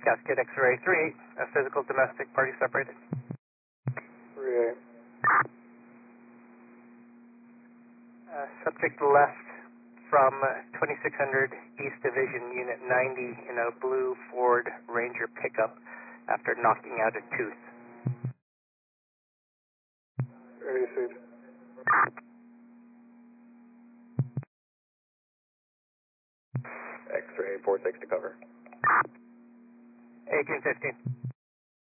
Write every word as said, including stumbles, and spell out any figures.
Cascade X-ray three eight, uh, physical domestic, party separated. three eight. Uh, subject left from uh, twenty-six hundred East Division, Unit ninety, in a blue Ford Ranger pickup after knocking out a tooth. Received. X-ray four six to cover. eighteen fifteen.